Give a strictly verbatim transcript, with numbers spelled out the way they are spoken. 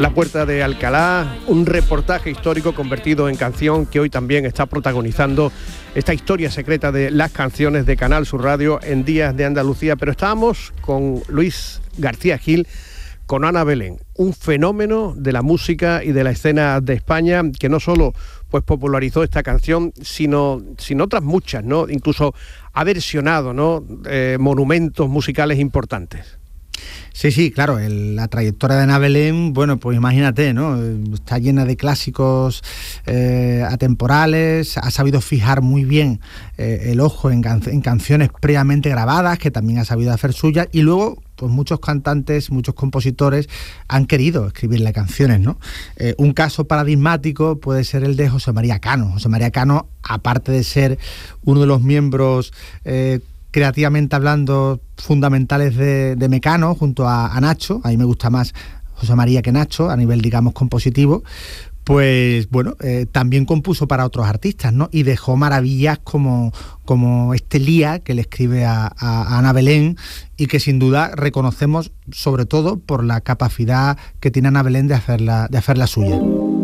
La Puerta de Alcalá, un reportaje histórico convertido en canción que hoy también está protagonizando esta historia secreta de las canciones de Canal Sur Radio en Días de Andalucía. Pero estábamos con Luis García Gil, con Ana Belén, un fenómeno de la música y de la escena de España que no solo pues popularizó esta canción, sino, sino otras muchas, ¿no? Incluso ha versionado, ¿no? eh, monumentos musicales importantes. Sí, sí, claro, el, la trayectoria de Ana Belén, bueno, pues imagínate, ¿no? Está llena de clásicos eh, atemporales, ha sabido fijar muy bien eh, el ojo en, can- en canciones previamente grabadas, que también ha sabido hacer suyas, y luego pues muchos cantantes, muchos compositores han querido escribirle canciones, ¿no? Eh, un caso paradigmático puede ser el de José María Cano. José María Cano, aparte de ser uno de los miembros eh, creativamente hablando fundamentales de, de Mecano, junto a, a Nacho, a mí me gusta más José María que Nacho a nivel, digamos, compositivo, pues bueno, eh, también compuso para otros artistas, ¿no? Y dejó maravillas como, como este Lía que le escribe a, a, a Ana Belén, y que sin duda reconocemos sobre todo por la capacidad que tiene Ana Belén de hacerla, de hacerla suya.